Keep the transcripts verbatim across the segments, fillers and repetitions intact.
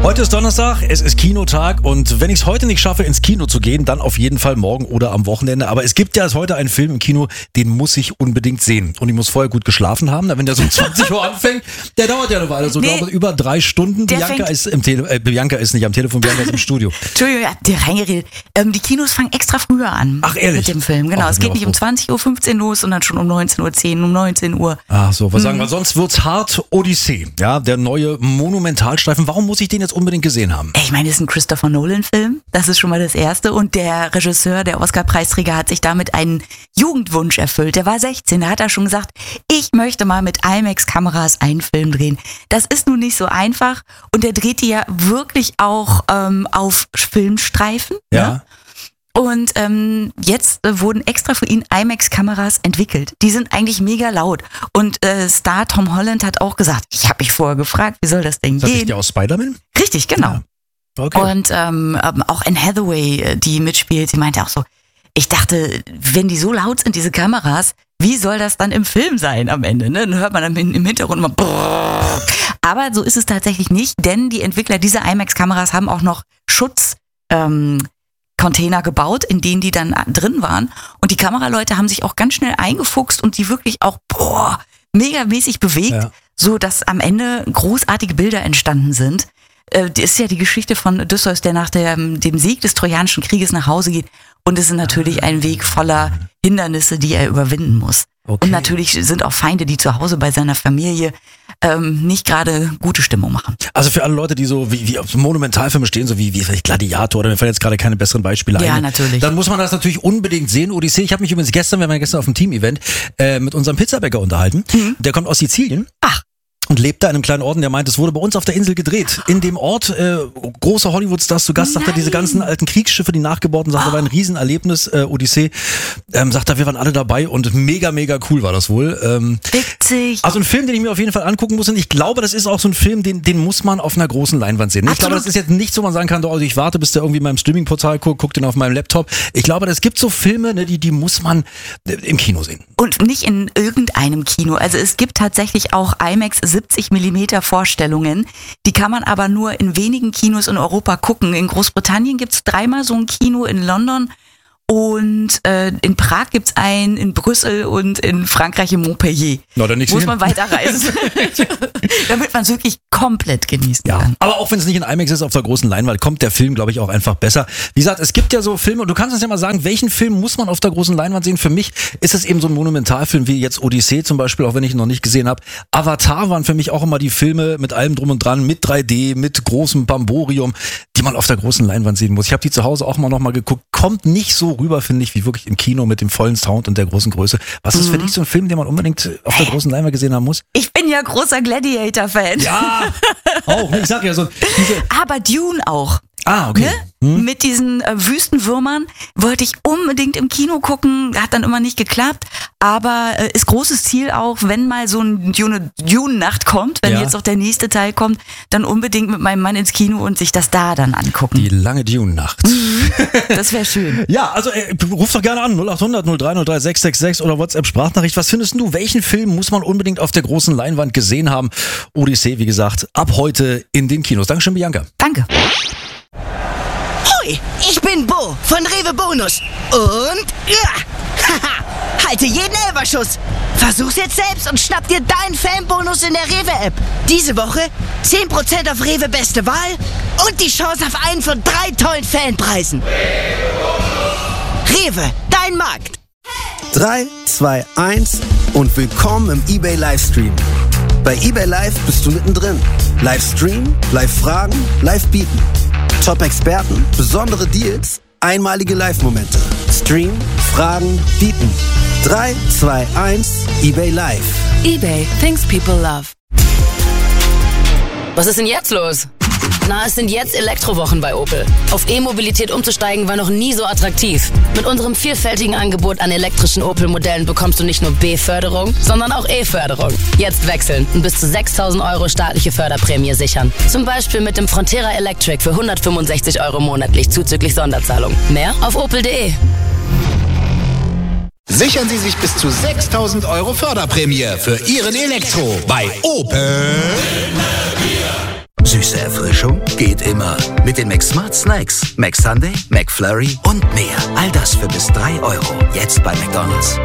Heute ist Donnerstag, es ist Kinotag und wenn ich es heute nicht schaffe, ins Kino zu gehen, dann auf jeden Fall morgen oder am Wochenende. Aber es gibt ja heute einen Film im Kino, den muss ich unbedingt sehen. Und ich muss vorher gut geschlafen haben, wenn der so um zwanzig Uhr anfängt, der dauert ja eine Weile, so nee, dauert über drei Stunden. Bianca ist, im Tele- äh, Bianca ist nicht am Telefon, Bianca ist im Studio. Entschuldigung, ja, dir reingeredet. Ähm, die Kinos fangen extra früher an. Ach, ehrlich? Mit dem Film, genau. Ach, es geht nicht um zwanzig Uhr fünfzehn los, sondern schon um neunzehn Uhr zehn, um neunzehn Uhr. Ach so, was sagen wir? Sonst wird's hart. Odyssee, ja, der neue Monumentalstreifen. Warum muss ich den jetzt unbedingt gesehen haben? Ich meine, es ist ein Christopher Nolan-Film. Das ist schon mal das Erste. Und der Regisseur, der Oscar-Preisträger, hat sich damit einen Jugendwunsch erfüllt. Der war sechzehn, da hat er schon gesagt, ich möchte mal mit IMAX-Kameras einen Film drehen. Das ist nun nicht so einfach. Und er dreht die ja wirklich auch ähm, auf Filmstreifen. Ja. Ne? Und ähm, jetzt äh, wurden extra für ihn IMAX-Kameras entwickelt. Die sind eigentlich mega laut. Und äh, Star Tom Holland hat auch gesagt, ich habe mich vorher gefragt, wie soll das denn das gehen? Ist der aus Spider-Man? Richtig, genau. Ja. Okay. Und ähm, auch Anne Hathaway, die mitspielt, sie meinte auch so, ich dachte, wenn die so laut sind, diese Kameras, wie soll das dann im Film sein am Ende? Ne? Dann hört man dann im Hintergrund immer brrrr. Aber so ist es tatsächlich nicht, denn die Entwickler dieser IMAX-Kameras haben auch noch Schutz ähm, Container gebaut, in denen die dann drin waren. Und die Kameraleute haben sich auch ganz schnell eingefuchst und die wirklich auch boah, megamäßig bewegt, ja, so dass am Ende großartige Bilder entstanden sind. Äh, das ist ja die Geschichte von Odysseus, der nach der, dem Sieg des Trojanischen Krieges nach Hause geht. Und es ist natürlich ein Weg voller Hindernisse, die er überwinden muss. Okay. Und natürlich sind auch Feinde, die zu Hause bei seiner Familie ähm, nicht gerade gute Stimmung machen. Also für alle Leute, die so wie, wie auf so Monumentalfilme stehen, so wie, wie vielleicht Gladiator, oder mir fallen jetzt gerade keine besseren Beispiele ja, ein. Ja, natürlich. Dann muss man das natürlich unbedingt sehen. Odyssee, ich habe mich übrigens gestern, wir waren gestern auf dem Team-Event, äh, mit unserem Pizzabäcker unterhalten. Mhm. Der kommt aus Sizilien. Ach. Und lebt da in einem kleinen Ort, und der meint, es wurde bei uns auf der Insel gedreht. In dem Ort, äh, große Hollywood-Stars zu Gast, sagt er, diese ganzen alten Kriegsschiffe, die nachgebauten, sagt er, oh, war ein Riesenerlebnis, äh, Odyssee. Ähm, sagt er, wir waren alle dabei und mega, mega cool war das wohl. Ähm, Witzig. Also ein Film, den ich mir auf jeden Fall angucken muss, und ich glaube, das ist auch so ein Film, den, den muss man auf einer großen Leinwand sehen. Ich glaube, das ist jetzt nichts, wo man sagen kann, also ich warte, bis der irgendwie in meinem Streaming-Portal guckt, guck den auf meinem Laptop. Ich glaube, es gibt so Filme, ne, die, die muss man im Kino sehen. Und nicht in irgendeinem Kino. Also es gibt tatsächlich auch IMAX siebzig Millimeter Vorstellungen. Die kann man aber nur in wenigen Kinos in Europa gucken. In Großbritannien gibt's dreimal so ein Kino, in London und äh, in Prag gibt's einen, in Brüssel und in Frankreich im Montpellier. Na, dann Muss man weiterreisen, damit man es wirklich komplett genießen ja, kann. Aber auch wenn es nicht in IMAX ist, auf der großen Leinwand, kommt der Film, glaube ich, auch einfach besser. Wie gesagt, es gibt ja so Filme, und du kannst uns ja mal sagen, welchen Film muss man auf der großen Leinwand sehen? Für mich ist es eben so ein Monumentalfilm wie jetzt Odyssee zum Beispiel, auch wenn ich ihn noch nicht gesehen habe. Avatar waren für mich auch immer die Filme mit allem drum und dran, mit drei D, mit großem Bamborium, die man auf der großen Leinwand sehen muss. Ich habe die zu Hause auch mal noch mal geguckt. Kommt nicht so rüber, finde ich, wie wirklich im Kino mit dem vollen Sound und der großen Größe. Was ist mhm. für dich so ein Film, den man unbedingt auf der großen Leinwand gesehen haben muss? Ich bin ja großer Gladiator-Fan. Ja, auch. Ich sag ja so. Diese Aber Dune auch. Ah, okay. Ne? Hm? Mit diesen äh, Wüstenwürmern wollte ich unbedingt im Kino gucken, hat dann immer nicht geklappt, aber äh, ist großes Ziel auch, wenn mal so ein Dune, Dune-Nacht kommt, wenn ja. jetzt auch der nächste Teil kommt, dann unbedingt mit meinem Mann ins Kino und sich das da dann angucken. Die lange Dune-Nacht. Das wäre schön. Ja, also äh, ruf doch gerne an, null acht hundert null drei null drei sechs sechs sechs oder WhatsApp-Sprachnachricht. Was findest du, welchen Film muss man unbedingt auf der großen Leinwand gesehen haben? Odyssee, wie gesagt, ab heute in den Kinos. Dankeschön, Bianca. Danke. Hoi, ich bin Bo von Rewe Bonus und ja, haha, halte jeden Elferschuss. Versuch's jetzt selbst und schnapp dir deinen Fanbonus in der Rewe-App. Diese Woche zehn Prozent auf Rewe Beste Wahl und die Chance auf einen von drei tollen Fanpreisen. Rewe, dein Markt. drei, zwei, eins und willkommen im eBay Livestream. Bei eBay Live bist du mittendrin. Livestream, Live-Fragen, Live-Bieten. Top-Experten, besondere Deals, einmalige Live-Momente. Stream, Fragen, Bieten. drei, zwei, eins, eBay Live. eBay, things people love. Was ist denn jetzt los? Na, es sind jetzt Elektrowochen bei Opel. Auf E-Mobilität umzusteigen war noch nie so attraktiv. Mit unserem vielfältigen Angebot an elektrischen Opel-Modellen bekommst du nicht nur B-Förderung, sondern auch E-Förderung. Jetzt wechseln und bis zu sechstausend Euro staatliche Förderprämie sichern. Zum Beispiel mit dem Frontera Electric für hundertfünfundsechzig Euro monatlich zuzüglich Sonderzahlung. Mehr auf opel punkt de. Sichern Sie sich bis zu sechstausend Euro Förderprämie für Ihren Elektro bei Opel. Süße Erfrischung geht immer. Mit den McSmart Snacks. McSunday, McFlurry und mehr. All das für bis drei Euro. Jetzt bei McDonald's.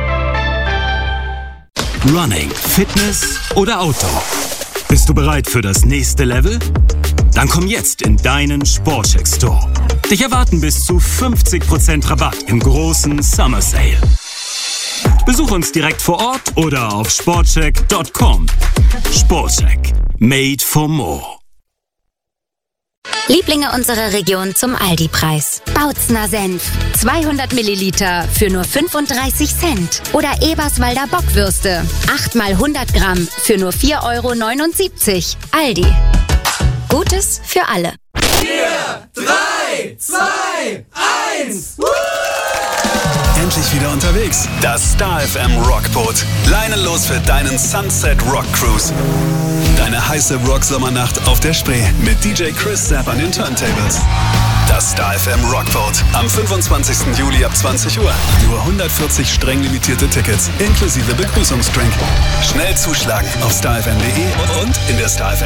Running, Fitness oder Outdoor? Bist du bereit für das nächste Level? Dann komm jetzt in deinen Sportcheck Store. Dich erwarten bis zu fünfzig Prozent Rabatt im großen Summer Sale. Besuch uns direkt vor Ort oder auf sportcheck punkt com. Sportcheck. Made for more. Lieblinge unserer Region zum Aldi-Preis. Bautzner Senf. zweihundert Milliliter für nur fünfunddreißig Cent. Oder Eberswalder Bockwürste. acht mal hundert Gramm für nur vier Euro neunundsiebzig. Aldi. Gutes für alle. vier, drei, zwei, eins. Endlich wieder unterwegs. Das Star F M Rockboot. Leinenlos für deinen Sunset Rock Cruise. Deine heiße Rock-Sommernacht auf der Spree mit D J Chris Sapp an den Turntables. Das Star F M Rockboat am fünfundzwanzigsten Juli ab zwanzig Uhr. Nur hundertvierzig streng limitierte Tickets inklusive Begrüßungsdrink. Schnell zuschlagen auf star f m punkt de und in der Star F M